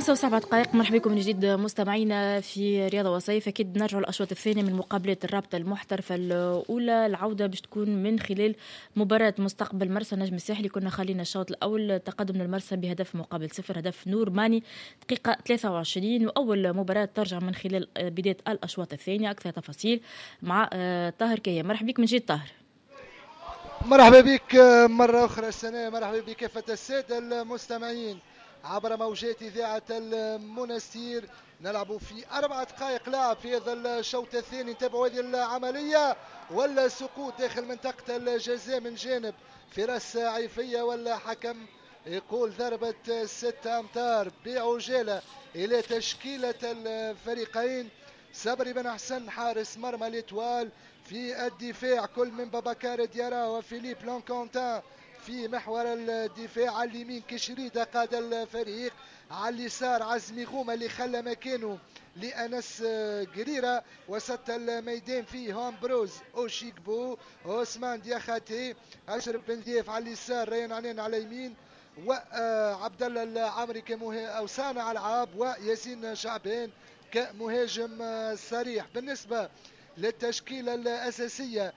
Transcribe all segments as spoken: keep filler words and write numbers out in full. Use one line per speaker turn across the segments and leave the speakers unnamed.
خمسة وسبعة دقائق. مرحبا بكم من جديد مستمعينا في رياضة وصيف. أكيد نرجع الأشواط الثانية من مقابلة الرابطة المحترفة الأولى. العودة باش تكون من خلال مباراة مستقبل مرسى النجم الساحلي. كنا خلينا الشوط الأول تقدم للمرسى بهدف مقابل صفر، هدف نور ماني دقيقة ثلاثة وعشرين. وأول مباراة ترجع من خلال بداية الأشواط الثانية. أكثر تفاصيل مع طاهر كيا. مرحبا بك من جديد طاهر.
مرحبا بك مرة أخرى سنة، مرحبا بك كافة السادة المستمعين عبر موجات إذاعة المنستير. نلعب في أربع دقائق لعب في هذا الشوط الثاني. نتابعوا هذه العملية ولا سقوط داخل منطقة الجزاء من جانب فراس عيفية، ولا حكم يقول ضربة ستة أمتار بعجالة إلى تشكيلة الفريقين. صبري بن حسن حارس مرمى الإتوال في الدفاع، كل من بابكار ديارا وفيليب لونكونتان في محور الدفاع. على اليمين كشريدة قاد الفريق، على اليسار عزمي غومة اللي خلى مكانه لأنس قريرة. وسط الميدان فيه هوم بروز أوشيكبو، عثمان دياخاتي، أشرف بن ضيف على اليسار، ريان عنين على اليمين، وعبد الله العمري كمهاجم أو صانع ألعاب، وياسين شعبان كمهاجم صريح. بالنسبة للتشكيلة الأساسية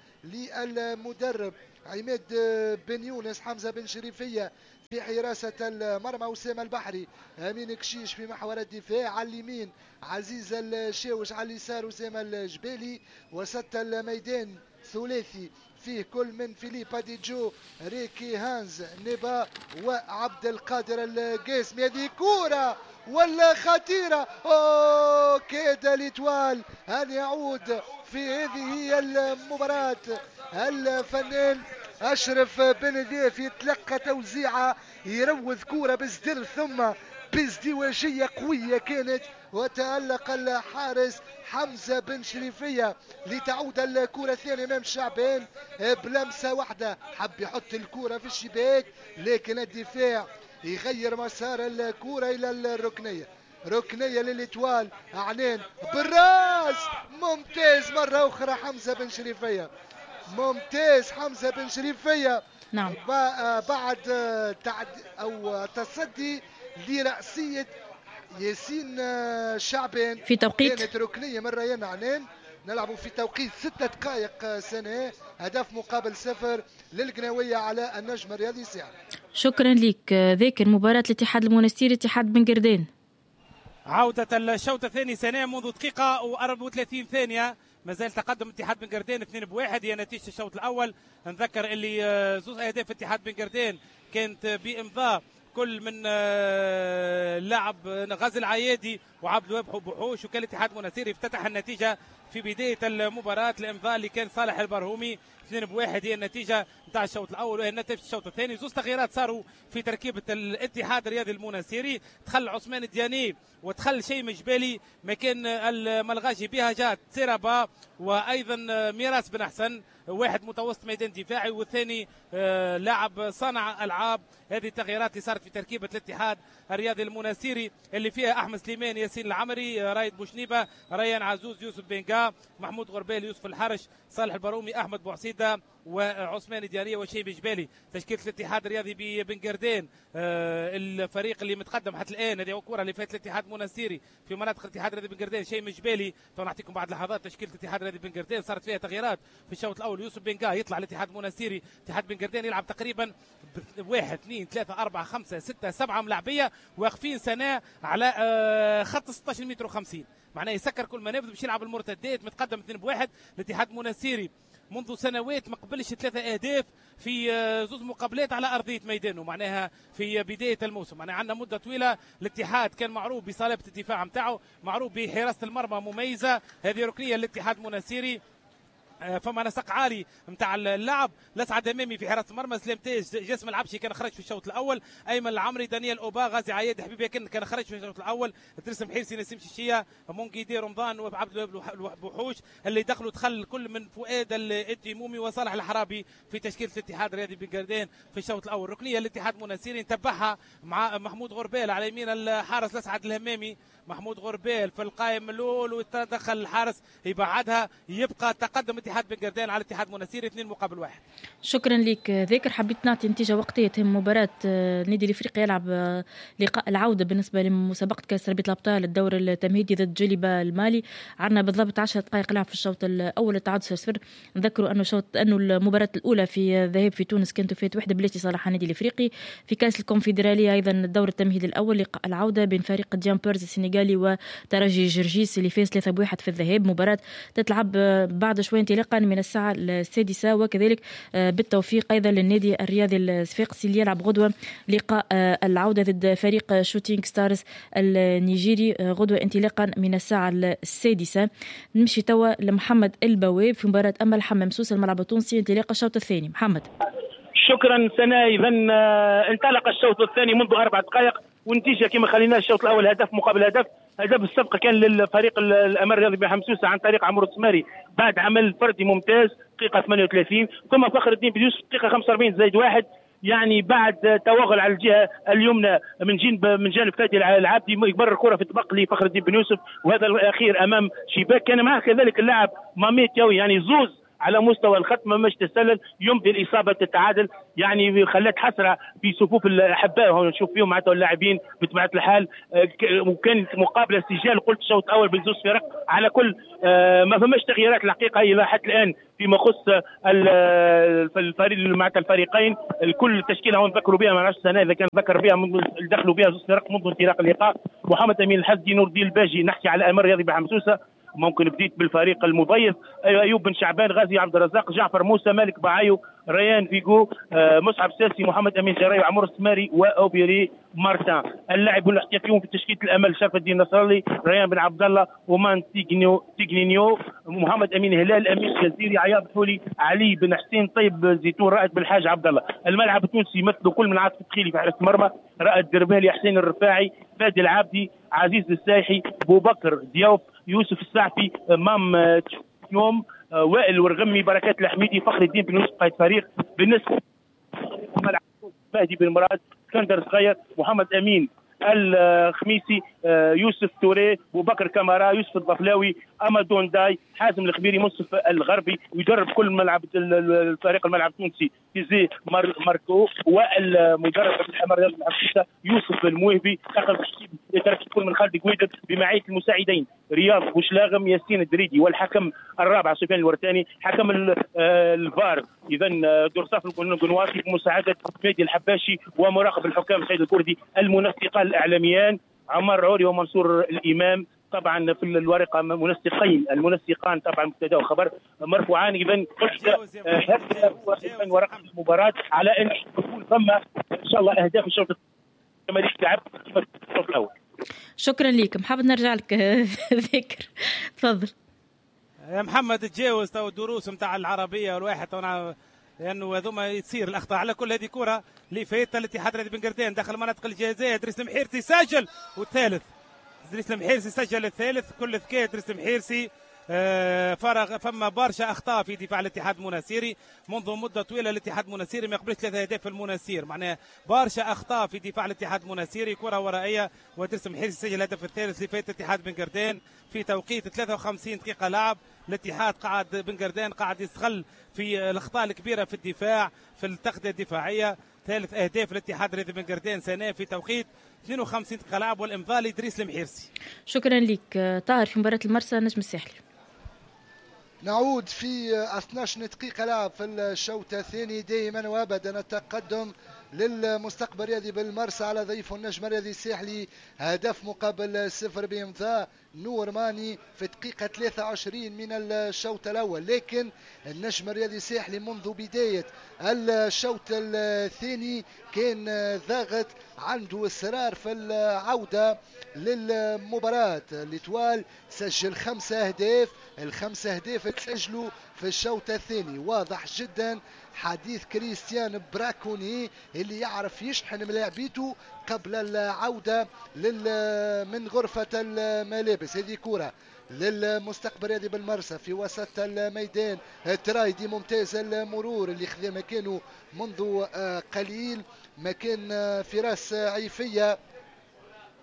للمدرب عماد بن يونس، حمزة بن شريفية في حراسة المرمى، أسامة البحري، أمين كشيش في محور الدفاع. على اليمين عزيز الشاوش، على اليسار أسامة الجبالي. وسط الميدان ثلاثي فيه كل من فيليب أديجو، ريكي هانز نبا، وعبد القادر القاسمي. هذه كورة ولا خطيرة، أوه كاد الإتوال أن يعود في هذه هي المباراة. الفنان أشرف بن ضيف يتلقى توزيعة، يروذ كورة بزدر ثم بازدواجية قوية كانت، وتألق الحارس حمزة بن شريفية لتعود الكرة الثانية أمام شعبان بلمسة واحدة. حب يحط الكرة في الشباك لكن الدفاع يغير مسار الكرة إلى الركنية. ركنية للإتوال، عنين بالراس، ممتاز مرة أخرى حمزة بن شريفية، ممتاز حمزة بن شريفية.
نعم.
بعد تعد أو تصدي لرأسية ياسين شعبان
في توقيت
كانت ركنية من ريان عنين. نلعب في توقيت ستة دقائق سنة، هدف مقابل صفر للقناوية على النجم الرياضي ساعة.
شكرا لك. ذاكر مباراة الاتحاد المنستير اتحاد بن قردان.
عودة الشوط الثاني سنة منذ دقيقة وأربعة وثلاثين ثانية. ما زال تقدم اتحاد بن قردان اثنين بواحد، هي نتيجة الشوط الأول. نذكر اللي زوز أهداف اتحاد بن قردان كانت بإمضاء كل من لاعب غازي العيادي وعبد الوهاب بوحوش، وكان الاتحاد المنستيري افتتح النتيجة في بداية المباراة. الإمضاء اللي كان صالح البرهومي اثنين بواحد هي النتيجة نتاع الشوط الأول وهي نتيجة الشوط الثاني. زوز تغييرات صاروا في تركيبة الاتحاد الرياضي المنستيري، دخل عثمان الدياني ودخل شيء مجبالي مكان الملغاجي بها جات سيرابا، وأيضا ميراس بن أحسن واحد متوسط ميدان دفاعي والثاني آه لاعب صانع ألعاب. هذه التغييرات اللي صارت في تركيبة الاتحاد الرياضي المنستيري اللي فيها أحمد سليمان، ياسين العمري، رايد بوشنيبة، ريان عزوز، يوسف بنقا، محمود غربال، يوسف الحرش، صالح البرومي، أحمد بوعسيدة، وعثمان الديارية وشيبي جبالي. تشكيلة الاتحاد الرياضي بن قردان آه الفريق اللي متقدم حتى الآن. هذه الكرة اللي فاتت الاتحاد المنستيري في مناطق الاتحاد الرياضي بن قردان، شيء جبالي. تو نعطيكم بعد لحظات تشكيلة الاتحاد الرياضي بن قردان صارت فيها تغييرات في الشوط الأول. يوسف بنقا يطلع الاتحاد المنستيري، الاتحاد بن قردان يلعب تقريبا واحد اثنين ثلاثة أربعة خمسة ستة سبعة ملاعبية واقفين سنة على آه خط ستة عشر متر وخمسين، معناه يسكر كل منافذ باش يلعب المرتدات. متقدم اثنين بواحد الاتحاد المنستيري منذ سنوات ما قبلش ثلاثة أهداف في زوج مقابلات على أرضية ميدانه، معناها في بداية الموسم. معناها عندنا مدة طويلة الاتحاد كان معروف بصلابة الدفاع متاعه، معروف بحراسة المرمى مميزة. هذه ركنية للاتحاد المنستيري. فما نسق عالي نتاع اللعب. لسعد امامي في حراسه المرمى، سلام تاج، جاسم العبشي كان خرج في الشوط الاول، ايمن العمري، دانيال اوبا، غازي عياد، حبيب يكن كان خرج في الشوط الاول، درسم حيرسي، نسيم شيشيه، مونكيدي، رمضان، وعبد الوهاب بوحوش اللي دخلوا دخل كل من فؤاد التيمومي وصالح الحرابي في تشكيله الاتحاد الرياضي بن قردان في الشوط الاول. ركنيه الاتحاد المنستيري نتبعها مع محمود غربال على يمين الحارس لسعد الهمامي، محمود غربال في القائم الاول وتدخل الحارس يبعدها، يبقى تقدم الاتحاد بن قردان على الاتحاد مناسير اثنين مقابل واحد.
شكرا لك ذاكر. حبيت نعطي نتيجه وقتيه تهم مباراه النادي الافريقي يلعب لقاء العوده بالنسبه لمسابقه كاس رابطه الابطال الدور التمهيدي ضد جليبه المالي. عندنا بالضبط عشر دقائق لعب في الشوط الاول، التعادل صفر صفر. نذكروا انه شوط انه المباراه الاولى في الذهاب في تونس كانت فات وحده بلاتي صالح النادي الافريقي. في كاس الكونفدراليه ايضا الدور التمهيدي الاول لقاء العوده بين فريق جامبرز السنغالي وترجي جرجيس اللي فاز ثلاثة بواحد في الذهاب. مباراه تتلعب بعد شوي انطلاقا من الساعه السادسه، وكذلك بالتوفيق ايضا للنادي الرياضي الصفاقسي اللي يلعب غدوه لقاء العوده ضد فريق شوتينغ ستارز النيجيري غدوه انطلاقا من الساعه السادسه. نمشي توا لمحمد البواب في مباراه اما الحمام سوسه الملعب التونسي انطلاق الشوط الثاني. محمد.
شكرا سناء. اذا انطلق الشوط الثاني منذ اربع دقائق والنتيجه كما خلينا الشوط الاول هدف مقابل هدف. هدف السبق كان للفريق الامر الرياضي بحمام سوسه عن طريق عمرو السماري بعد عمل فردي ممتاز دقيقه ثمانية وثلاثين، ثم فخر الدين بن يوسف دقيقه خمسة وأربعين زائد واحد، يعني بعد توغل على الجهه اليمنى من جانب من جانب فادي العابدي يمرر الكره في طبق لفخر الدين بن يوسف، وهذا الاخير امام شباك. كان معه كذلك اللاعب ماميت ياوي، يعني زوز على مستوى الختم مش تسلل يمضي الاصابه التعادل، يعني خلات حسره في صفوف الاحباء نشوف فيهم معناتها اللاعبين بطبيعه الحال. وكانت مقابله سجال قلت الشوط الاول بزوز فرق على كل ما فماش تغييرات الحقيقه الى حتى الان فيما يخص الفريق معناتها الفريقين. الكل تشكيله نذكروا بها ما نعرفش السنه اذا كان ذكر بها منذ دخلوا بها زوز فرق منذ انطلاق اللقاء. محمد امين الحزدي، نور الدين الباجي، نحكي على الامر الرياضي بحمام سوسه. ممكن بديت بالفريق المضيف ايوب بن شعبان، غازي عبد الرزاق، جعفر موسى، مالك بعايو، ريان فيجو، مصعب ساسي، محمد امين جراي، وعمر السماري واوبيري مارتان. اللاعب الاحتياطيون في تشكيله الامل شرف الدين نصرالي، ريان بن عبد الله، ومان تيغنيو تيغنينيو، محمد امين هلال، امين جزيري، عياض حولي، علي بن حسين، طيب زيتون، رائد بالحاج عبد الله. الملعب التونسي يمثل كل من عاطف التخيلي في حراسه المرمى، رائد دربالي، حسين الرفاعي، فادي العابدي، عزيز السايحي، بو بكر ديوف، يوسف السعفي، مام يوم، وائل الورغمي، بركات الحميدي، فخر الدين بن يوسف قائد فريق. بالنسبه للملعب مهدي بن مراد، اسكندر صغير، محمد امين الخميسي، يوسف توري، ابو بكر كامارا، يوسف الضفلاوي، امادون داي، حازم الخبيري، مصطفى الغربي. يدرب كل ملعب الفريق الملعب التونسي تيزي ماركو، والمدرب الحمر الحفيسه يوسف الموهبي، اخذ يترك كل من خالد قويدر بمعيه المساعدين رياض بوشلاغم، ياسين الدريدي، والحكم الرابع سفيان الورتاني، حكم الفار اذا دورصاف القنواصي بمساعده فادي الحباشي، ومراقب الحكام سيد الكردي، المنسقان الاعلاميان عمر عوري ومنصور الامام. طبعا في الورقه منسقين، المنسقان طبعا مبتدا وخبر مرفوعان. اذا هذا هو ورقه المباراه على ان تكون ثم ان شاء الله اهداف الشوط الثاني تلعب في الشوط الاول.
شكرا لك محمد. نرجع لك ذكر تفضل
يا محمد. تجاوز تو الدروس نتاع العربيه والواحد تو لانه هذوما يصير الاخطاء على كل. هذه كره اللي فاتت الاتحاد الرياضي بن قردان داخل مناطق الجزاء، ادريس المحيرسي سجل والثالث، ادريس المحيرسي سجل الثالث. كل ذكاء ادريس المحيرسي. آه فرغ فما برشا اخطاء في دفاع الاتحاد المناسيري منذ مده طويله. الاتحاد المناسيري ما يقبلش ثلاثه اهداف في المناسير، معناها برشا اخطاء في دفاع الاتحاد المناسيري. كره ورائيه وادريس المحيرسي سجل الهدف الثالث اللي فات الاتحاد بن قردان في توقيت ثلاثة وخمسين دقيقه لعب. الاتحاد قاعد بن قردان قاعد يستغل في الاخطاء الكبيره في الدفاع في التغطيه الدفاعيه. ثالث اهداف الاتحاد الرياضي بن قردان سنه في توقيت اثنين وخمسين دقيقه لعب، والامضاء لادريس المحيرسي.
شكرا لك. طاهر في مباراه المرسى نجم الساحلي.
نعود في اثني عشر دقيقه لعب في الشوط الثاني. دائما وابدا التقدم للمستقبل الرياضي بالمرسى على ضيفه النجم الرياضي الساحلي، هدف مقابل صفر بامضاء نور ماني في دقيقة ثلاثة وعشرين من الشوط الأول. لكن النجم الرياضي الساحلي منذ بداية الشوط الثاني كان ضاغط، عنده إصرار في العودة للمباراة. الإتوال سجل خمسة أهداف، الخمسة أهداف تسجلوا في الشوط الثاني. واضح جدا حديث كريستيان براكوني اللي يعرف يشحن ملاعبيته قبل العودة من غرفة الملابس. هذه كرة للمستقبل الرياضي بالمرسى في وسط الميدان. الترايدي ممتاز المرور اللي خذا مكانه منذ قليل، مكان فراس عيفية.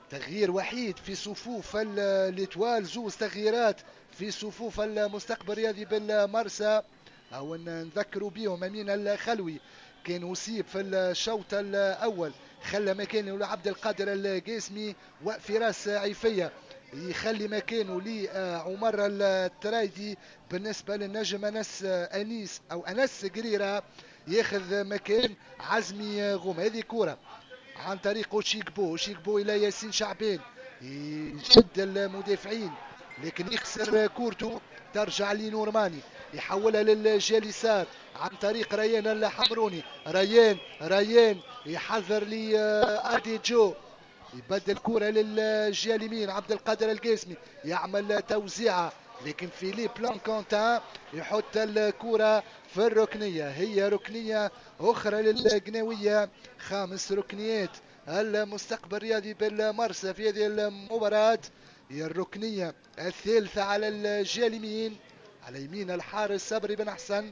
تغيير وحيد في صفوف الاتوال، جوز تغييرات في صفوف المستقبل الرياضي بالمرسى او نذكروا بهم. امين الخلوي كان اصيب في الشوط الاول، خلى مكانه لعبد القادر القاسمي، وفراس عيفيه يخلي مكانه لعمر الترايدي. بالنسبه للنجم انس انيس او انس قريره ياخذ مكان عزمي غوم. هذه كره عن طريق شيكبو، شيكبو الى ياسين شعبان يشد المدافعين لكن يخسر كورته، ترجع لنورماني يحولها للجهه اليسار عن طريق ريان الحمروني. ريان ريان يحذر لي ادي جو، يبدل كرة للجهه اليمين. عبد القادر القاسمي يعمل توزيعه لكن فيليب بلانكونتان يحط الكرة في الركنيه. هي ركنيه اخرى للقناويه، خامس ركنيات المستقبل الرياضي بالمرسى في هذه المباراة. هي الركنيه الثالثه على الجهه اليمين، على يمين الحارس صبري بن حسن.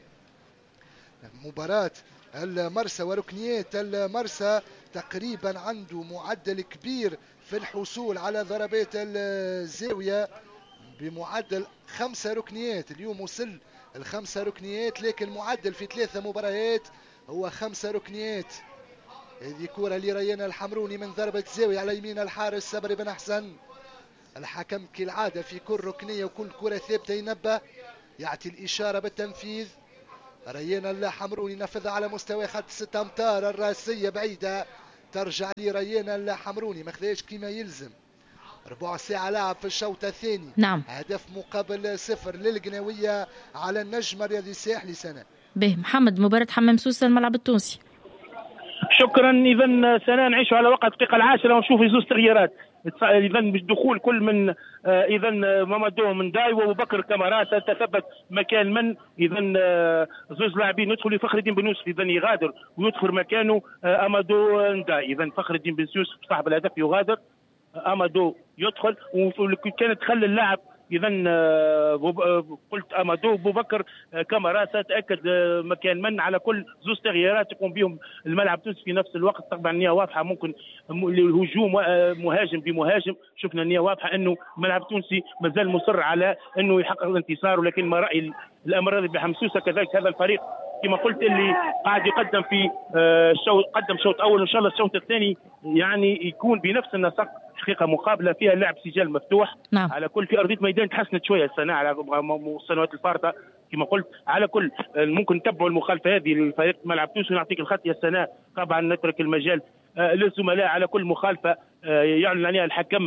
مباراة المرسى وركنيات المرسى تقريبا عنده معدل كبير في الحصول على ضربات الزاوية بمعدل خمسة ركنيات. اليوم وصل الخمسة ركنيات، لكن المعدل في ثلاثة مباريات هو خمسة ركنيات. هذه كرة لريان الحمروني من ضربة زاوية على يمين الحارس صبري بن حسن. الحكم كالعادة في كل ركنية وكل كرة ثابتة ينبه، يعطي الإشارة بالتنفيذ. ريان الحمروني نفذها على مستوى خط ستة أمتار، الراسية بعيدة ترجع لريان الحمروني، ما خذاش كما يلزم. ربع ساعة لعب في الشوط الثاني.
نعم.
هدف مقابل صفر للقناوية على النجم الرياضي الساحلي سنة.
به محمد، مباراة حمام سوسة الملعب التونسي.
شكرا. اذا سنة نعيشوا على وقت الدقيقة العاشرة ونشوف زوج تغييرات اذا بالدخول كل من اذا مامادو من داي وابو بكر كامارات تثبت مكان من اذا زوج لاعبين يدخلوا. فخر الدين بن يوسف اذا يغادر ويدخل مكانه امادو نداي. اذا فخر الدين بن يوسف صاحب الهدف يغادر، امادو يدخل. وكانت تخلي اللاعب اذا قلت امادو ابو بكر كامارات تاكد مكان من على كل زوج تغييرات يقوم بهم الملعب التونسي في نفس الوقت. طبعا النيه واضحه، ممكن الهجوم مهاجم بمهاجم. شفنا النيه واضحه انه الملعب التونسي مازال مصر على انه يحقق الانتصار، ولكن ما راي الامر هذا بحمسوسه كذلك هذا الفريق كما قلت اللي قاعد يقدم في الشوط، قدم شوط اول ان شاء الله الشوط الثاني يعني يكون بنفس النسق، حقيقه مقابله فيها اللعب سجال مفتوح.
نعم.
على كل في ارضيه ميدان تحسنت شويه السنه على السنوات الفارطه كما قلت. على كل ممكن نتبعوا المخالفه هذه للفريق ملعب تونس ونعطيك الخط يا السنه. طبعا نترك المجال للزملاء على كل مخالفه يعلن عليها الحكم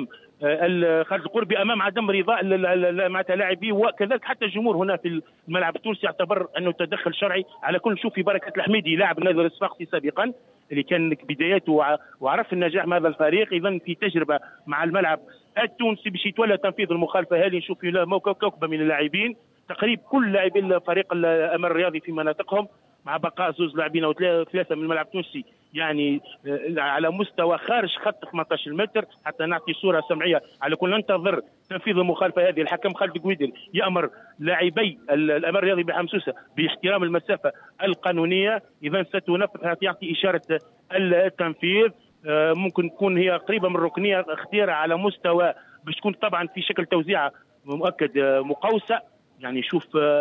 خالد القربي امام عدم رضاء معناتها لاعبيه، وكذلك حتى الجمهور هنا في الملعب التونسي يعتبر انه تدخل شرعي. على كل نشوف في بركه الحميدي لاعب النادي الصفاقسي سابقا اللي كان بداياته وعرف النجاح مع هذا الفريق، اذا في تجربه مع الملعب التونسي باش يتولى تنفيذ المخالفه هذه. نشوف له موقع كوكبه من اللاعبين، تقريبا كل لاعبين الفريق الامر الرياضي في مناطقهم، مع بقاء زوج لاعبين او ثلاثه من الملعب التونسي يعني على مستوى خارج خط ثمانية عشر متر، حتى نعطي صوره سمعيه. على كل ننتظر تنفيذ المخالفه هذه. الحكم خالد قويدل يامر لاعبي الامر الرياضي بحمسوسه باحترام المسافه القانونيه، اذا ستنفذ يعطي اشاره التنفيذ. ممكن تكون هي قريبه من الركنيه اختيارها على مستوى باش تكون طبعا في شكل توزيعه مؤكد مقوسه، يعني شوف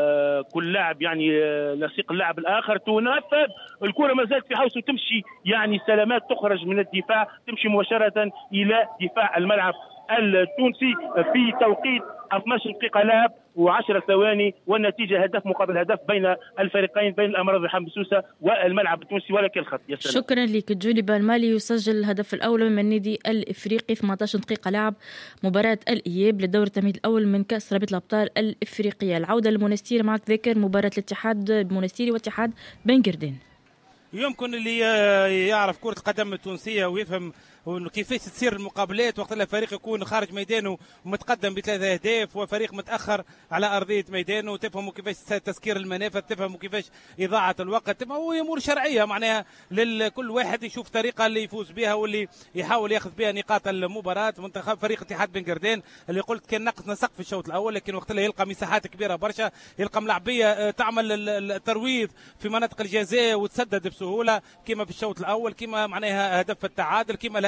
كل لاعب يعني لصيق اللاعب الاخر تنفذ. الكره ما زالت في حوسه وتمشي يعني سلامات تخرج من الدفاع تمشي مباشره الى دفاع الملعب التونسي في توقيت اثنتي عشرة دقيقه لعب وعشر ثواني، والنتيجه هدف مقابل هدف بين الفريقين، بين الامراض حمسوسه والملعب التونسي. ولك الخط يا سلام.
شكرا لك. جولي بالمالي يسجل الهدف الاول من النادي الافريقي. ثمانية عشر دقيقه لعب مباراه الاياب للدور التمهيد الاول من كاس رابطه الابطال الافريقيه. العوده للمونستير معك ذاكر، مباراه الاتحاد المونستيري والاتحاد بن قردين.
يمكن اللي يعرف كره القدم التونسيه ويفهم كيفاش تصير المقابلات وقت الفريق يكون خارج ميدانه ومتقدم بثلاثة أهداف وفريق متأخر على أرضية ميدانه، وتفهموا كيفاش تسكير المنافذ، تفهموا كيفاش إضاعة الوقت، تفهموا أمور شرعية معناها لكل واحد يشوف طريقة اللي يفوز بها واللي يحاول ياخذ بها نقاط المباراة. منتخب فريق اتحاد بن قردين اللي قلت كان نقص نسق في الشوط الأول، لكن وقت اللي يلقى مساحات كبيرة برشا، يلقى ملاعبية تعمل الترويض في مناطق الجزاء وتسدد بسهولة كما في الشوط الأول، كما معناها هدف التعادل، كما الهدف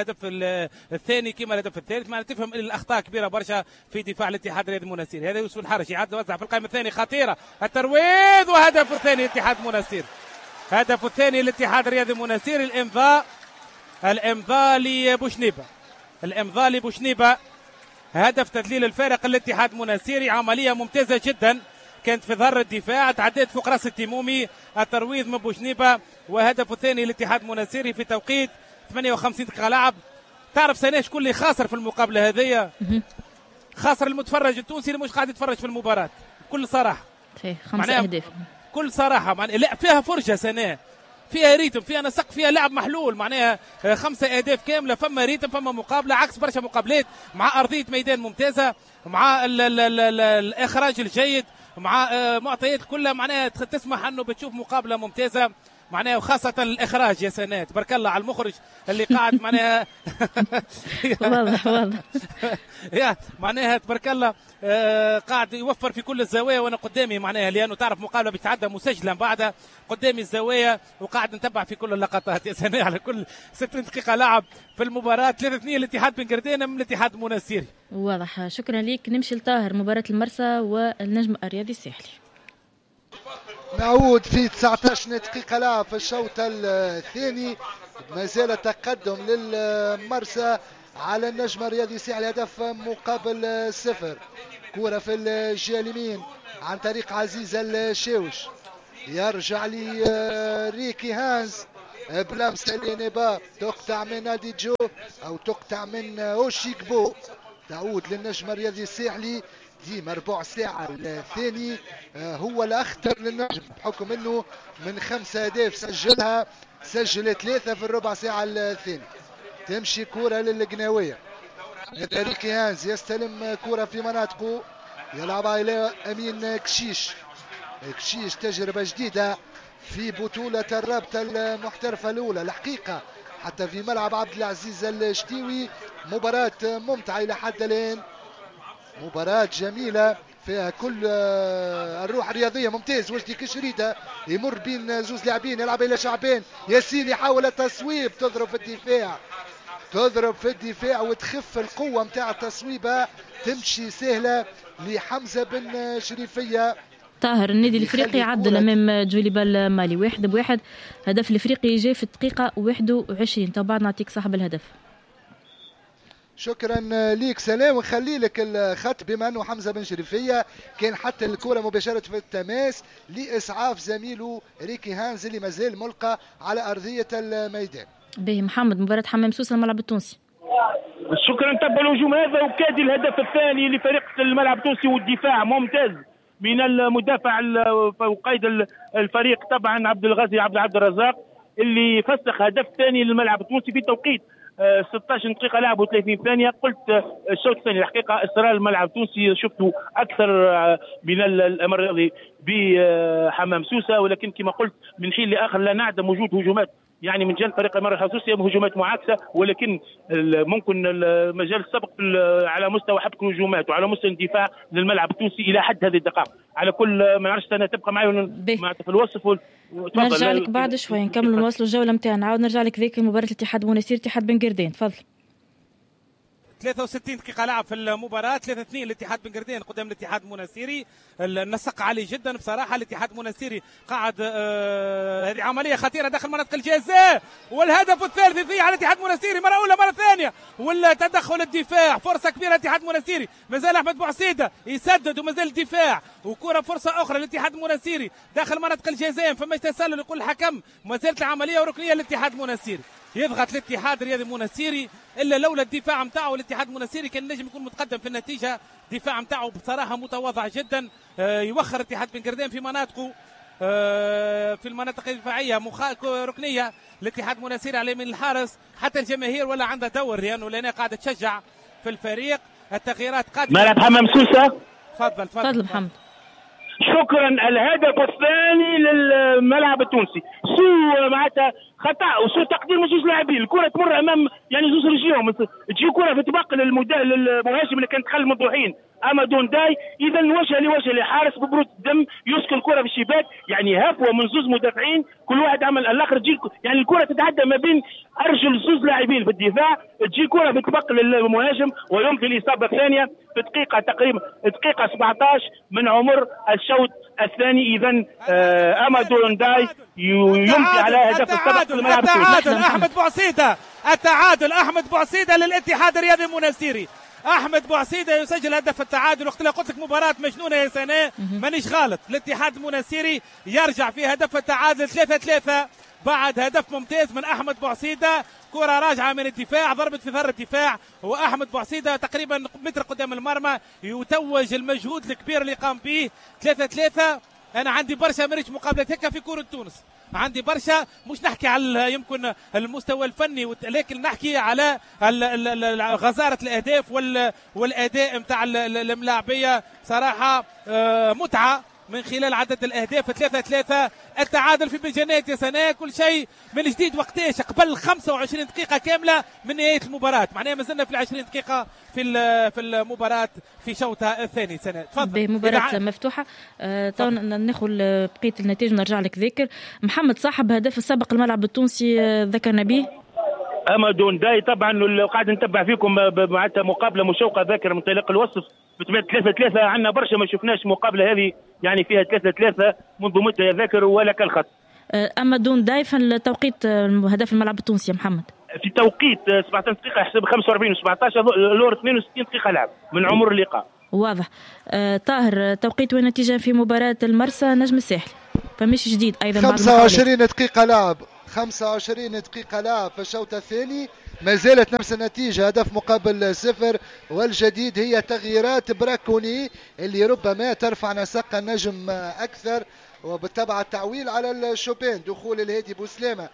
الهدف الثاني كما الهدف الثالث. ما تفهم الاخطاء كبيره برشا في دفاع الاتحاد الرياضي المنستيري. هذا يوسف الحرش يعد وزع في القائمه الثانيه خطيره الترويض وهدف الثاني الاتحاد المنستيري. هدف الثاني الاتحاد الرياضي المنستيري الامضاء الامضاء لبوشنيبه الامضاء لبوشنيبه هدف تذليل الفارق الاتحاد المنستيري. عمليه ممتازه جدا كانت في ظهر الدفاع تعديت فوق راس التيمومي الترويض من بوشنيبه وهدف الثاني الاتحاد المنستيري في توقيت ثمانية وخمسين دقيقه لعب. تعرف سنة شكون اللي خاسر في المقابله هذه؟ خاسر المتفرج التونسي اللي مش قاعد يتفرج في المباراه بكل صراحه.
خمسة اهداف
كل صراحه معناها لا فيها فرجه سنة فيها ريتم فيها نسق فيها لعب محلول معناها خمسه اهداف كامله فما ريتم فما مقابله عكس برشا مقابلات مع ارضيه ميدان ممتازه مع ال ال ال ال الاخراج الجيد مع معطيات كلها معناها تسمح انه بتشوف مقابله ممتازه معناها وخاصة الإخراج يا سنة تبارك الله على المخرج اللي قاعد معناها
واضح واضح
يا معناها تبارك الله آه قاعد يوفر في كل الزوايا وأنا قدامي معناها لأنه تعرف مقابلة بتعدى مسجلا بعدها قدامي الزوايا وقاعد نتبع في كل اللقطات يا سنة على كل ستين دقيقة لعب في المباراة ثلاثة اثنين الاتحاد بن قردانة من الاتحاد المنستيري.
واضح شكرا لك. نمشي لطاهر مباراة المرسى والنجم الرياضي الساحلي.
نعود في تسعة عشر دقيقة لعب في الشوط الثاني ما زال تقدم للمرسى على النجم الرياضي الساحلي هدف مقابل صفر. كرة في الجهة اليمين عن طريق عزيز الشاوش يرجع لي ريكي هانز بلمسة لينيبا تقطع من نادي جو أو تقطع من أوشيكبو تعود للنجم الرياضي الساحلي. ديما ربع ساعة الثاني هو الأخطر للنجم بحكم أنه من خمسة أهداف سجلها سجل ثلاثة في الربع ساعة الثاني. تمشي كرة للقناوية ريكي هانز يستلم كرة في مناطقه يلعبها إلى أمين كشيش. كشيش تجربة جديدة في بطولة الرابطة المحترفة الأولى الحقيقة حتى في ملعب عبد العزيز الشتيوي. مباراة ممتعة إلى حد الآن مباراة جميلة فيها كل الروح الرياضية. ممتاز وجدي كشريدة يمر بين زوز لاعبين يلعب إلى شعبان ياسين يحاول التصويب تضرب في الدفاع تضرب في الدفاع وتخف القوة متاع التصويبة تمشي سهلة لحمزة بن شريفية.
طاهر النادي الافريقي عدل امام جوليبال مالي واحد بواحد. هدف الافريقي جاء في الدقيقة واحد وعشرين. طبعا نعطيك صاحب الهدف.
شكرا ليك سلام ونخلي لك الخط بما انه حمزه بن شريفيه كان حتى الكره مباشره في التماس لاسعاف زميله ريكي هانز اللي مازال ملقى على ارضيه الميدان.
باهي محمد مباراه حمام سوسه الملعب التونسي.
شكرا. تبع الهجوم هذا وكاد الهدف الثاني لفريق الملعب التونسي والدفاع ممتاز من المدافع وقائد الفريق طبعا عبد الغازي عبد عبد الرزاق اللي فسخ هدف ثاني للملعب التونسي في توقيت ستة عشر دقيقة لعب وثلاثين ثانية. قلت الشوط الثاني الحقيقة إصرار الملعب التونسي شفته أكثر من الأمر الرياضي بحمام سوسة ولكن كما قلت من حين لآخر لا نعدم وجود هجومات يعني من جانب فريق المرة الحسوسية هجومات معاكسة ولكن ممكن المجال السبق على مستوى حبك الهجومات وعلى مستوى الدفاع للملعب التونسي إلى حد هذه الدقائق. على كل ما نعرفش أنا تبقى معي في الوصف.
نرجع لك بعد شوي نكمل نواصلوا الجولة متاعنا. نعاود نرجع لك ذيك مباراة الاتحاد المنستير اتحاد بن قردان. تفضل.
ثلاثة وستين دقيقة لعب في المباراة ثلاثة اثنين الاتحاد بن قردان قدام الاتحاد المنستيري. النسق عالي جدا بصراحة. الاتحاد المنستيري قاعد آه هذه عملية خطيرة داخل منطقة الجزاء والهدف الثالث يضيع على الاتحاد المنستيري مرة أولى مرة ثانية والتدخل الدفاع فرصة كبيرة الاتحاد المنستيري. مازال أحمد بوعسيدة يسدد ومازال الدفاع وكرة فرصة أخرى للاتحاد المنستيري داخل منطقة الجزاء فما تسلل يقول الحكم ما زالت العملية وركنية للاتحاد المنستيري. يضغط الاتحاد الرياضي المنستيري الا لولا الدفاع نتاعو الاتحاد المنستيري كان نجم يكون متقدم في النتيجه. الدفاع نتاعو بصراحه متواضع جدا. آه يوخر الاتحاد بن قردان في مناطقه آه في المناطق الدفاعيه ركنيه الاتحاد المنستيري على يمين الحارس. حتى الجماهير ولا عندها دور لانه لأنها قاعده تشجع في الفريق. التغييرات قادمه.
ملعب حمام سوسه.
تفضل تفضل
محمد.
شكرا. الهدف الثاني للملعب التونسي سوء معناتها خطا وسوء تقدير من جوج لاعبين. الكره تمر امام يعني زوج رجليهم، تجي كره في طبق للمهاجم اللي كان دخل مذبوحين اما دون داي، اذا وجه لوجه لحارس ببرود الدم يسكن الكره في الشباك، يعني هفوه من زوج مدافعين كل واحد عمل الاخر، تجي يعني الكره تتعدى ما بين ارجل زوج لاعبين في الدفاع، تجي كره في طبق للمهاجم ويمضي الاصابه الثانيه في دقيقه تقريبا دقيقه سبعطاش من عمر الشوط الثاني. اذا آه اما دون داي يمضي على هدف السبق في الملعب.
التعادل احمد بوعسيده، التعادل احمد بوعسيده للاتحاد الرياضي المنستيري. احمد بوعسيده يسجل هدف التعادل. وقت اللي قلت لك مباراه مجنونه يا سناء مانيش غلط. الاتحاد المنستيري يرجع في هدف التعادل ثلاثة ثلاثة بعد هدف ممتاز من احمد بوعسيده، كره راجعه من الدفاع ضربت في ثغر الدفاع، واحمد بوعسيده تقريبا متر قدام المرمى يتوج المجهود الكبير اللي قام به. ثلاثة ثلاثة. انا عندي برشا مريش مقابلات هكا في كره تونس، عندي برشا، مش نحكي على يمكن المستوى الفني لكن نحكي على غزارة الأهداف والأداء متاع الملاعبية. صراحة متعة من خلال عدد الأهداف. ثلاثة ثلاثة التعادل في بنجانات يا سناء. كل شيء من جديد. وقتاش قبل خمسة وعشرين دقيقة كاملة من نهاية المباراة، معناها ما زلنا في العشرين دقيقة في في المباراة في شوطها الثاني. سناء تفضل.
مباراة مفتوحة. آه تو ناخذ بقية النتائج ونرجع لك ذاكر. محمد صاحب هدف السابق الملعب التونسي آه ذكرنا به
اما دون داي. طبعا قاعد نتبع فيكم معناتها مقابله مشوقه ذاكر من طريق الوصف بتبعت ثلاثة ثلاثة. عندنا برشا ما شفناش مقابله هذه يعني فيها ثلاثة ثلاثة منذ مده يا ذاكر ولا كالخط.
اما دون داي في التوقيت هدف الملعب التونسي يا محمد
في توقيت سبعطاش دقيقه يحسب خمسة وأربعين و17 لور اثنين وستين دقيقه لعب من عمر اللقاء.
واضح. آه طاهر توقيت ونتيجه في مباراه المرسى نجم الساحل فمش جديد ايضا بعد
خمسة وعشرين دقيقه لعب خمسة وعشرين دقيقة لعب في الشوط الثاني، ما زالت نفس النتيجة هدف مقابل صفر. والجديد هي تغييرات براكوني اللي ربما ترفع نسق النجم أكثر، وبالتبع التعويل على الشوبين، دخول الهادي بوسلامة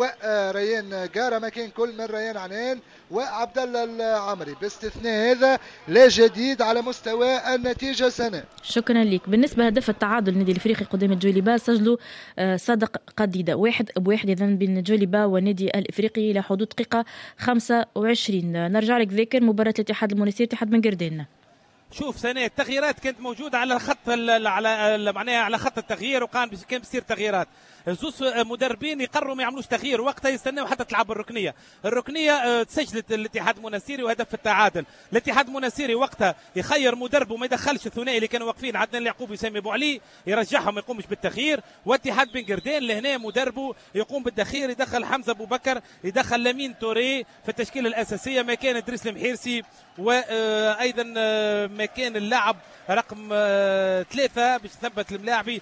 وريان جارة مكان كل من ريان عنان وعبد الله العمري. باستثناء هذا لا جديد على مستوى النتيجة. سنة
شكرا لك. بالنسبة لهدف التعادل النادي الافريقي قدام الجوليبا سجلوا صادق قديدة واحد بواحد اذا بين الجوليبا والنادي الافريقي الى حدود دقيقة خمسة وعشرين. نرجع لك ذاكر مباراة الاتحاد المنستيري اتحاد بن قردان.
شوف سنة التغييرات كانت موجودة على الخط على معناها على خط التغيير، وكان كان بيصير تغييرات. زوز مدربين يقرروا ما يعملوش تغيير وقتها يستناو حتى تلعب الركنيه. الركنيه تسجلت الاتحاد المنستيري وهدف التعادل. الاتحاد المنستيري وقتها يخير مدرب وما يدخلش الثنائي اللي كانوا واقفين عدنان اليعقوبي وسامي ابو علي، يرجعهم ما يقومش بالتغيير. واتحاد بن قردان لهنا مدربه يقوم بالتغيير، يدخل حمزه ابو بكر، يدخل لامين توري في التشكيله الاساسيه مكان ادريس المحيرسي، وايضا مكان اللاعب رقم ثلاثة باش يثبت الملاعبي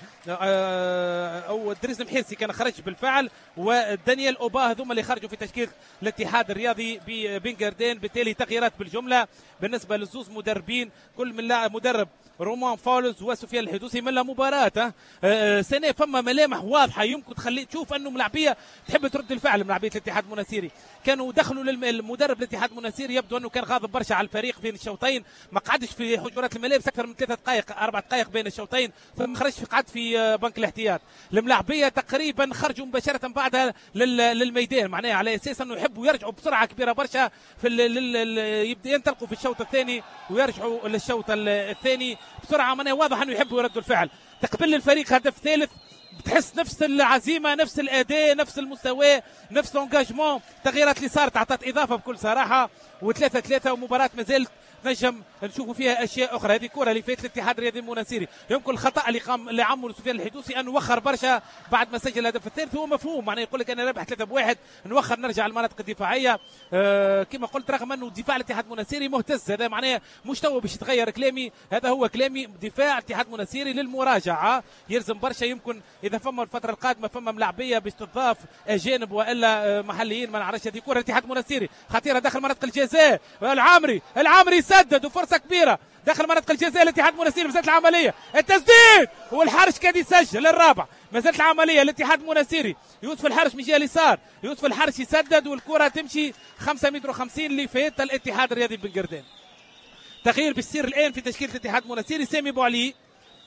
او ادريس المحيرسي كان خرج بالفعل، ودانيال اوبا هذوما اللي خرجوا في تشكيل الاتحاد الرياضي بن قردان. بالتالي تغييرات بالجمله بالنسبه للزوز مدربين، كل من لاعب مدرب رومان فاولز وسفيان الحدوثي من مباراة أه سنة فما ملامح واضحة يمكن تخلي تشوف أنه ملاعبية تحب ترد الفعل. ملاعبية الاتحاد المنستيري كانوا دخلوا للمدرب الاتحاد المنستيري يبدو أنه كان غاضب برشا على الفريق بين الشوطين، ما قعدش في حجرات الملابس أكثر من ثلاثة دقائق أربع دقائق بين الشوطين، ثم خرج في قعد في بنك الاحتياط. الملاعبية تقريبا خرجوا مباشرة بعدها للميدان، معناها على أساس أنه يحبوا يرجعوا بسرعة كبيرة برشا في يبدأ ينطلقوا في الشوط الثاني ويرجعوا للشوط الثاني بسرعه. معناها واضح انه يحبوا يردوا الفعل. تقبل الفريق هدف ثالث بتحس نفس العزيمه نفس الاداء نفس المستوى نفس الانجاجمون. التغييرات اللي صارت اعطت اضافه بكل صراحه. وثلاثة ثلاثة ومباراه ما زالت نجم نشوفوا فيها اشياء اخرى. هذه كره اللي فاتت الاتحاد الرياضي المنستيري يمكن الخطا اللي قام اللي عمله سفيان الحدوثي انه وخر برشا بعد ما سجل الهدف الثالث. هو مفهوم، معناه يقول لك انا رابح ثلاثة بواحد نوخر نرجع المناطق الدفاعيه. آه كما قلت رغم انه دفاع الاتحاد المنستيري مهتز، هذا معناه مش تو باش يتغير كلامي، هذا هو كلامي. دفاع الاتحاد المنستيري للمراجعه يلزم برشا، يمكن اذا فما الفتره القادمه فما ملاعبيه باش تضاف اجانب والا محليين ما نعرفش. هذه كره الاتحاد المنستيري خطيره داخل مناطق الجزاء. العامري العامري يسدد وفرصه كبيره داخل مناطق الجزاء. الاتحاد المنستيري مازالت العمليه التسديد والحارس كاد يسجل الرابع. مازالت العمليه الاتحاد المنستيري يوسف الحارس من جهه اليسار، يوسف الحارس يسدد والكره تمشي خمسة متر وخمسين اللي فات الاتحاد الرياضي بن قردان. تغيير بيصير الان في تشكيله الاتحاد المنستيري. سامي ابو علي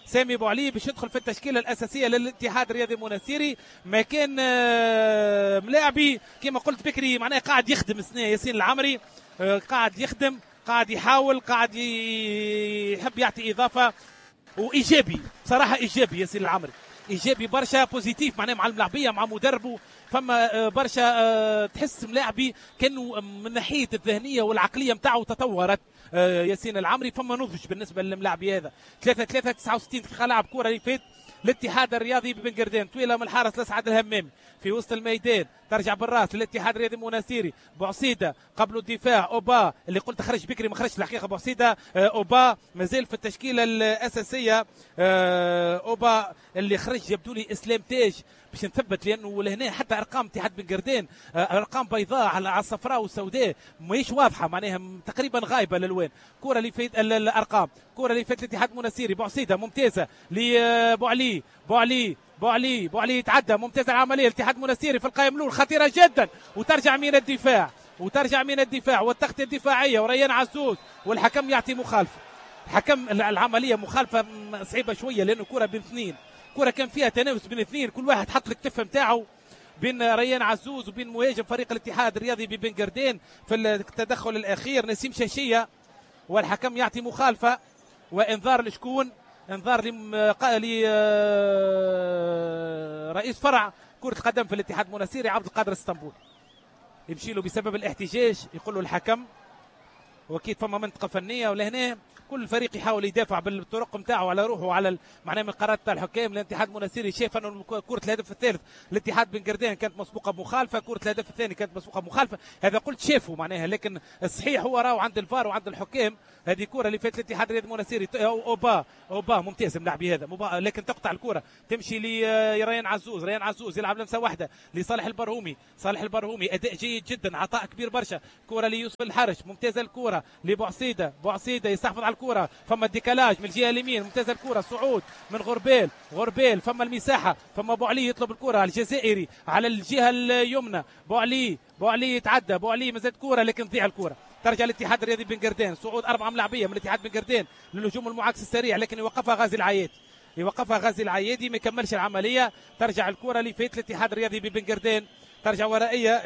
سامي بوعلي باش يدخل في التشكيله الاساسيه للاتحاد الرياضي المنستيري. ما كان ملاعبي كما قلت بكري معناها قاعد يخدم سنة ياسين العمري، قاعد يخدم، قاعد يحاول، قاعد يحب يعطي اضافه وايجابي صراحه، ايجابي ياسين العمري، ايجابي برشا، بوزيتيف معناها مع الملاعبيه مع مدربه. فما برشا تحس ملاعبي كانوا من ناحيه الذهنيه والعقليه نتاعو تطورت ياسين العمري. فما نضج بالنسبه للملاعبي هذا. ثلاثة ثلاثة تسعة وستين دقيقه لعب كره اللي فات الاتحاد الرياضي ببن قردان، طويله من الحارس لسعد الهمامي في وسط الميدان، ترجع بالراس للاتحاد الرياضي المنستيري. بوعصيده قبل الدفاع، اوبا اللي قلت خرج بكري ما خرجش الحقيقه بوعصيده، اوبا مازال في التشكيله الاساسيه، اوبا اللي خرج يبدو لي اسلام تاج باش نثبت، لانه لهنا حتى ارقام اتحاد بن قردان ارقام بيضاء على الصفراء والسوداء ماهيش واضحه، معناها تقريبا غايبه الالوان. كره اللي فات الارقام، كره اللي فات الاتحاد المنستيري، بوعصيده ممتازه لبوعلي، بوعلي بوعلي بوعلي يتعدى، ممتازه العمليه. الاتحاد المنستيري في القائم الاول خطيره جدا، وترجع من الدفاع، وترجع من الدفاع والتغطيه الدفاعيه وريان عزوز، والحكم يعطي مخالفه. الحكم العمليه مخالفه صعيبه شويه، لانه كره بين اثنين، كره كان فيها تنافس بين اثنين، كل واحد حط الكتف نتاعو بين ريان عزوز وبين مهاجم فريق الاتحاد الرياضي ببن قردان في التدخل الاخير نسيم شاشيه، والحكم يعطي مخالفه وانذار لشكون؟ انذار لرئيس فرع كرة القدم في الاتحاد المنستيري عبد القادر الاسطنبولي، يمشي له بسبب الاحتجاج، يقول له الحكم، واكيد فما منطقه فنيه. ولهنا كل فريق يحاول يدافع بالطرق نتاعو على روحه وعلى معناه من قرارات تاع الحكام. الاتحاد المنستيري شاف انه كره الهدف الثالث الاتحاد بن قردان كانت مسبوقه بمخالفه، كره الهدف الثاني كانت مسبوقه بمخالفه، هذا قلت شافوا معناها، لكن الصحيح هو راهو عند الفار وعند الحكام. هذه كره اللي فاتت الاتحاد الرياضي المنستيري، اوبا اوبا ممتاز ملاعبي هذا، لكن تقطع الكره تمشي لريان عزوز، ريان عزوز يلعب لمسه واحده لصالح البرهومي، صالح البرهومي اداء جيد جدا، عطاء كبير برشا. كره ليوسف الحرش ممتازه، الكره لبوعصيده، بوعصيده يستحفظ على الكره، فما الديكالاج من الجهه اليمين، ممتازه الكره، صعود من غربال، غربال فما المساحه، فما بوعلي يطلب الكره الجزائري على الجهه اليمنى، بوعلي بوعلي يتعدى، بوعلي مازالت كره لكن تضيع الكره، ترجع الاتحاد الرياضي بن قردان، صعود أربعة ملاعبية من الاتحاد بن قردان للهجوم المعاكس السريع، لكن يوقفها غازي العيادي، يوقفها غازي العيادي، ما يكملش العملية. ترجع الكرة لفيت الاتحاد الرياضي بن قردان، ترجع ورائية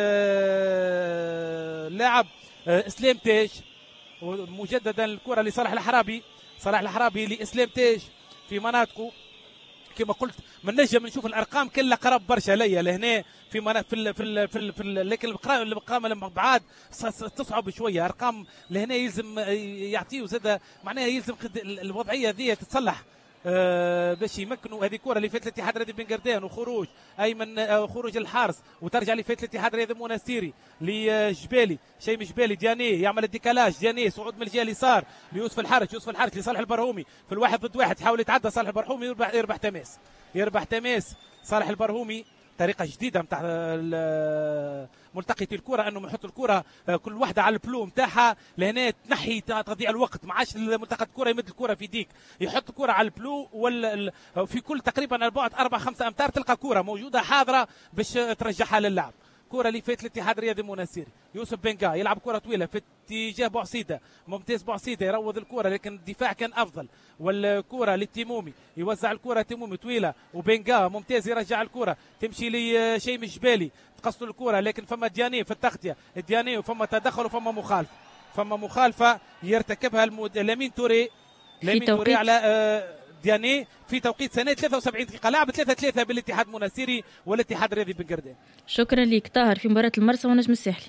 للاعب اسلام تاج، ومجددا الكرة لصالح الحرابي، صلاح الحرابي لاسلام تاج في مناطقه. كما قلت من نجم نشوف الارقام كلها قرب برشا ليا لهنا في منا في ال في ال في, ال في ال لكن الارقام لما بعاد تصعب شويه، ارقام لهنا يلزم يعطيه زاد معناها يلزم الوضعيه ذي تتصلح آه باش يمكنوا. هذه كره اللي فاتت الاتحاد الرياضي بن قردان، وخروج ايمن آه خروج الحارس، وترجع اللي فاتت الاتحاد الرياضي المنستيري لجبالي، شيء جبالي، دياني يعمل الديكالاج، دياني صعود من الجهه اليسار ليوسف الحرج، يوسف الحرج لصالح البرهومي في الواحد ضد واحد، حاول يتعدى صالح البرهومي، يربح يربح تماس، يربح تماس صالح البرهومي. طريقه جديده نتاع ملتقطي الكره انهم يحطوا الكره كل واحده على البلو نتاعها، لهنا تنحي تضيع الوقت، ما عادش ملتقط الكره يمد الكره في ديك، يحط الكره على البلو، ولا في كل تقريبا البعد أربعة خمسة امتار تلقى كره موجوده حاضره باش ترجعها للعب. كره اللي فات الاتحاد الرياضي المنستيري، يوسف بنقا يلعب كره طويله في اتجاه بوعصيده، ممتاز بوعصيده يروض الكره لكن الدفاع كان افضل، والكره للتيمومي يوزع الكره تيمومي طويله، وبنقا ممتاز يرجع الكره تمشي لشيم الجبالي تقصد الكره، لكن فما دياني في التغطيه، دياني وفما تدخل وفما مخالفه، فما مخالفه يرتكبها المد... لامين توري، لامين توري على آه دياني في توقيت سنة ثلاثة وسبعين دقيقة، لعب ثلاثة ثلاثة بالاتحاد المنستيري والاتحاد الرياضي بن قردان.
شكرا لك طاهر في مباراة المرسى والنجم الساحلي.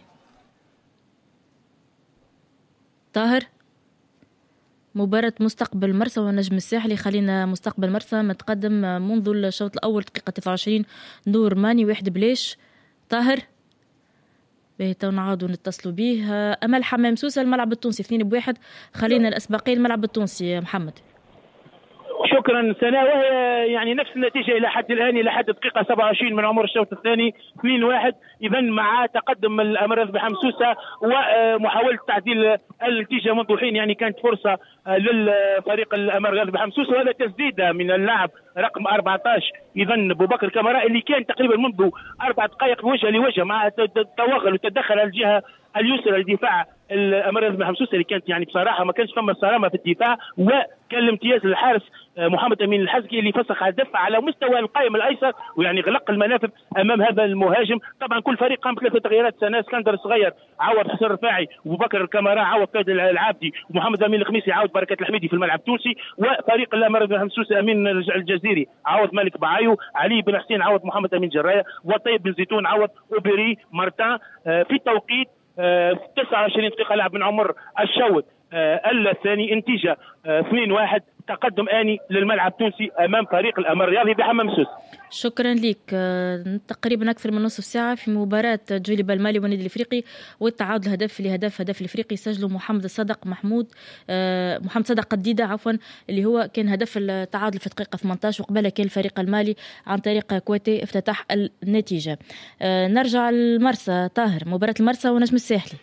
طاهر، مباراة مستقبل مرسى والنجم الساحلي، خلينا مستقبل مرسى متقدم منذ الشوط الأول دقيقة تسعة وعشرين، نور ماني واحد بليش. طاهر تو نعاودوا نتصلوا به. أمل حمام سوسة الملعب التونسي اثنين بواحد، خلينا الأسبقية الملعب التونسي. محمد
شكرا سناء، وهي يعني نفس النتيجه الى حد الان، الى حد دقيقه سبعة وعشرين من عمر الشوط الثاني اثنين واحد، اذا مع تقدم الامراض بحمسوسه ومحاوله تعديل النتيجه منذ حين، يعني كانت فرصه للفريق الامراض بحمسوسه، وهذا تسديده من اللاعب رقم أربعة عشر اذا ابو بكر كامارا اللي كان تقريبا منذ اربع دقائق وجه لوجه مع التوغل وتدخل الجهه اليسرى لدفاع الامير بن حمصوصه اللي كانت يعني بصراحه ما كانش فما صرامه في الدفاع، وكان الامتياز للحارس محمد امين الحزقي اللي فسخ هدف على مستوى القائم الايسر، ويعني غلق المنافذ امام هذا المهاجم. طبعا كل فريق قام بثلاثه تغييرات، سنة اسكندر الصغير عوض حسين الرفاعي، وابو بكر الكامارا عوض فهد العابدي، ومحمد امين الخميسي عوض بركات الحميدي في الملعب التونسي، وفريق الامير بن حمصوصه امين الجزيري عوض مالك بعايو، علي بن حسين عوض محمد امين جرايه، وطيب بن زيتون عوض اوبيري مارتان في توقيت تسعة وعشرين دقيقه لعب من عمر الشوط الثاني. انتيجه اثنين واحد، تقدم آني للملعب التونسي أمام فريق الأمر الرياضي بحمام سوس.
شكرا لك. تقريبا أكثر من نصف ساعة في مباراة جوليب المالي والنادي الإفريقي، والتعادل هدف لهدف هدف الإفريقي سجله محمد الصدق محمود محمد صدق قديدة عفوا، اللي هو كان هدف التعادل في دقيقة ثمانية عشر، وقبلها كان الفريق المالي عن طريق كواتي افتتح النتيجة. نرجع للمرسى. طاهر، مباراة المرسى ونجم الساحلي.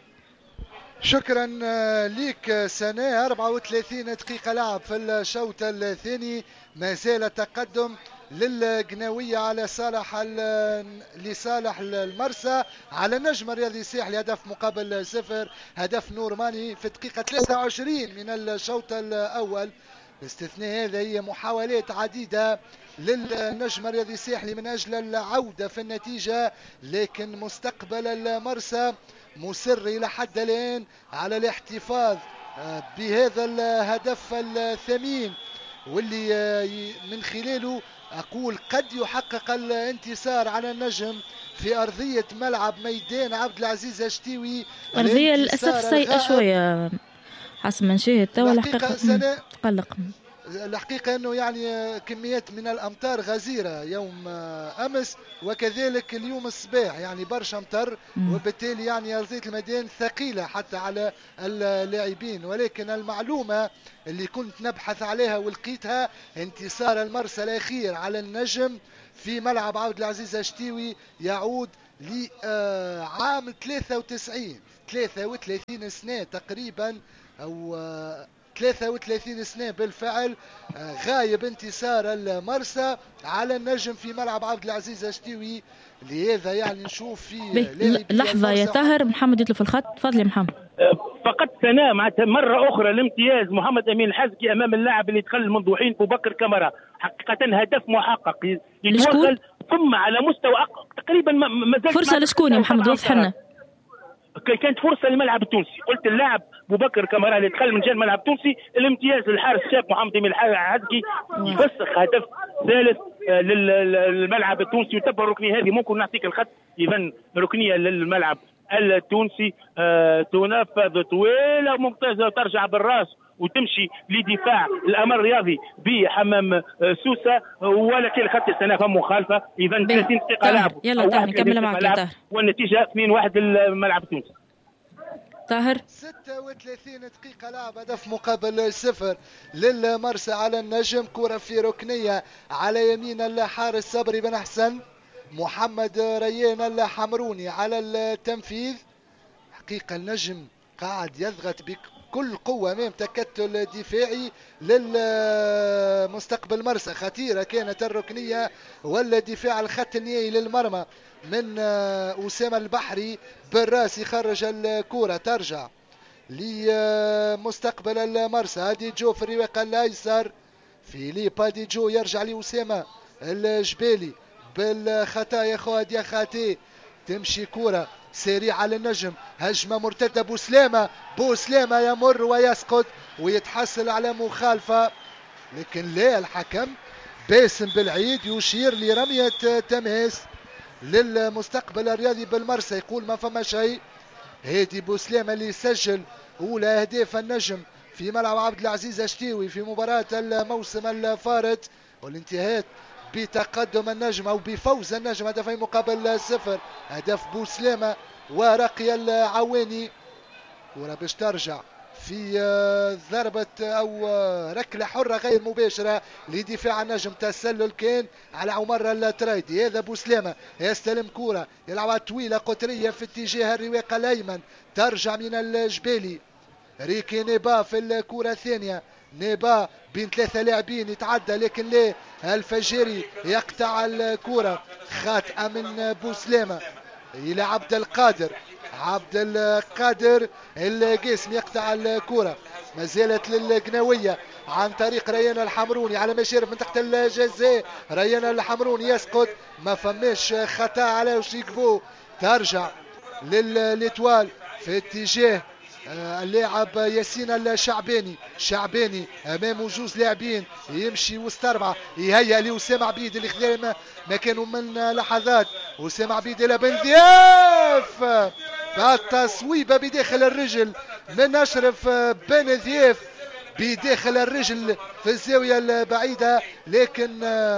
شكرا ليك سنة. أربعة وثلاثين دقيقة لعب في الشوط الثاني، ما زال التقدم للقناوية على صالح لصالح المرسى على النجم الرياضي الساحلي، هدف مقابل صفر، هدف نورماني في الدقيقة ثلاثة وعشرين من الشوط الأول. باستثناء هذا هي محاولات عديدة للنجم الرياضي الساحلي من أجل العودة في النتيجة، لكن مستقبل المرسى مصر إلى حد الآن على الاحتفاظ بهذا الهدف الثمين، واللي من خلاله أقول قد يحقق الانتصار على النجم في أرضية ملعب ميدان عبد العزيز الشتيوي.
أرضية للأسف سيئة شوية حسب ما نشاهد، والحقيقة تقلق.
الحقيقة أنه يعني كميات من الأمطار غزيرة يوم أمس، وكذلك اليوم الصباح يعني برشا أمطار، وبالتالي يعني أرضية الميدان ثقيلة حتى على اللاعبين. ولكن المعلومة اللي كنت نبحث عليها ولقيتها، انتصار المرسى الأخير على النجم في ملعب عبد العزيز الشتيوي يعود لعام ثلاثة وتسعين ثلاثة وثلاثين سنة تقريبا، أو ثلاثة وثلاثين سنة بالفعل غايب انتصار المرسى على النجم في ملعب عبد العزيز الشتيوي. لهذا يعني نشوف في
لحظة يا طاهر، محمد يطلب في الخط. تفضل يا محمد.
فقط ثناء معناتها مرة أخرى الامتياز محمد أمين الحزقي أمام اللاعب اللي دخل منذ حين أبو بكر كامارا، حقيقة هدف محقق يتوغل، ثم على مستوى تقريبا ما زال
فرصة لشكون يا محمد؟ وضح لنا.
كانت فرصه للملعب التونسي، قلت اللاعب ابو بكر كامارا اللي دخل من جهه الملعب التونسي، الامتياز للحارس الشاب محمد امين الحزقي يفسخ هدف ثالث للملعب التونسي، وتبع الركنيه هذه ممكن نعطيك الخط، اذا ركنيه للملعب التونسي آه تنفذ طويله ممتازه وترجع بالراس وتمشي لدفاع الامر الرياضي بحمام سوسه، ولكن الخط السنه فم مخالفه. اذا ثلاثين دقيقه لعب،
يلا طاهر نكمل معك يا طاهر،
والنتيجه اثنين واحد للملعب التونسي.
طاهر
ستة وثلاثين دقيقة لعب، هدف مقابل صفر للمرسى على النجم، كرة في ركنية على يمين الحارس صبري بن حسن، محمد ريان الحمروني على التنفيذ. حقيقة النجم قاعد يضغط بكل قوة امام تكتل دفاعي للمستقبل مرسى، خطيرة كانت الركنية والدفاع الخط النهائي للمرمى من أسامة البحري بالراس يخرج الكرة، ترجع لمستقبل المرسى. هادي جو في الرواق الايسر، فيليب هادي جو يرجع لأسامة الجبالي بالخطايا خواد يا خاتي، تمشي كرة سريعة للنجم، هجمة مرتدة بوسلامة، بوسلامة يمر ويسقط ويتحصل على مخالفة، لكن لا، الحكم باسم بالعيد يشير لرمية تماس للمستقبل الرياضي بالمرسى، يقول ما فما شيء. هادي بوسلامة اللي سجل أولى أهداف النجم في ملعب عبد العزيز الشتيوي في مباراة الموسم الفارط، والانتهاء بتقدم النجم أو بفوز النجم هدفين مقابل صفر، هدف بوسلامة ورقي العواني. كرة باش ترجع في ضربة أو ركلة حرة غير مباشرة لدفاع النجم، تسلل كان على عمر الترايدي. هذا بوسلامة يستلم كرة يلعبها طويلة قطرية في اتجاه الرواق الأيمن، ترجع من الجبالي، ريكي نيبا في الكرة الثانية، نيبا بين ثلاثة لاعبين يتعدى لكن لا، الفجيري يقطع الكرة، خاطئة من بوسلامة إلى عبد القادر، عبد القادر القاسم يقطع الكرة، ما زالت للقناوية عن طريق ريان الحمروني على مشارف منطقة الجزاء. ريان الحمروني يسقط، ما فماش خطأ على وشيكبو، ترجع للإتوال في اتجاه اللاعب ياسين الشعباني. شعباني امامه جوز لاعبين، يمشي وسط اربعه، يهيأ لأسامة عبيد اللي خلال مكانه من لحظات. أسامة عبيد الى بن ضياف، التصويبه بداخل الرجل من اشرف بن ضياف، بداخل الرجل في الزاويه البعيده، لكن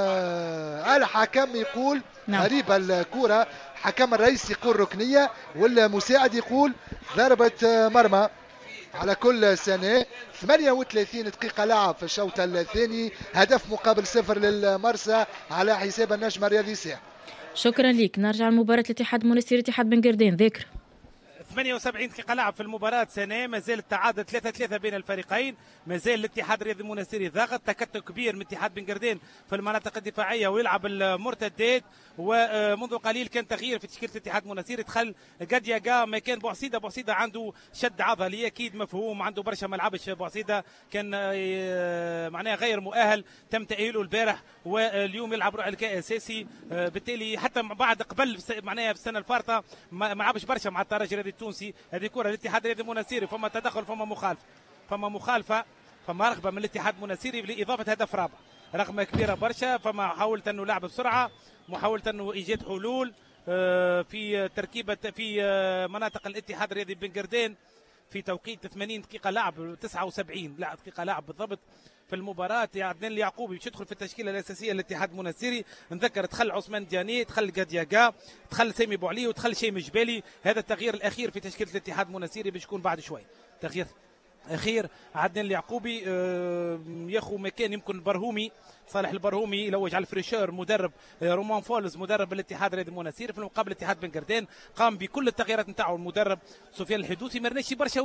الحكم يقول قريبه الكره. الحكم الرئيسي يقول ركنيه، والمساعد يقول ضربة مرمى. على كل سنة ثمانية وثلاثين دقيقة لعب في الشوط الثاني، هدف مقابل صفر للمرسى على حساب النجم الرياضي ساح.
شكرا لك. نرجع لمباراة الاتحاد المنستير اتحاد بن قردين. ذكر
ثمانية وسبعين دقيقة لعب في المباراة سنة، ما زال التعادل ثلاثة ثلاثة بين الفريقين، ما زال الاتحاد الرياضي المنستيري ضاغط، تكتل كبير من اتحاد بن قردين في المناطق الدفاعية ويلعب المرتدات. ومنذ قليل كان تغيير في تشكيلة الاتحاد المنستيري، دخل قد يقا مكان بوعصيدة. بوعصيدة عنده شد عضلي أكيد مفهوم، عنده برشا ما لعبش. بوعصيدة كان معناها غير مؤهل، تم تأهيله البارح واليوم يلعب روح كأساسي. بالتالي حتى بعد قبل معناها في السنة الفارطة ما لعبش برشا مع الترجي الرياضي التونسي. هذه كرة الاتحاد الرياضي المنستيري، فما تدخل، فما مخالفة، فما مخالفة، فما رغبة من الاتحاد المنستيري لإضافة هدف رابع، رغم كبيرة برشا. فما محاولة أنه لعب بسرعة، محاولة أنه إيجاد حلول في تركيبة في مناطق الاتحاد الرياضي بن قردين في توقيت ثمانين دقيقة لعب، تسعة وسبعين دقيقة لعب بالضبط في المباراة. عدنان اليعقوبي باش يدخل في التشكيلة الأساسية للاتحاد المنستيري. نذكر دخل عثمان دياني، دخل قدياقا، دخل سامي بوعلي، ودخل شيم جبالي. هذا التغيير الأخير في تشكيلة الاتحاد المنستيري باش يكون بعد شوي. تغيير أخير عدنان اليعقوبي ياخو مكان يمكن برهومي، صالح البرهومي يلوج على الفريشور مدرب رومان فولز مدرب الاتحاد الرياضي المنستيري. في المقابل الاتحاد بن قردين قام بكل التغييرات نتاعو المدرب سفيان الحدوثي، ما رناش برشا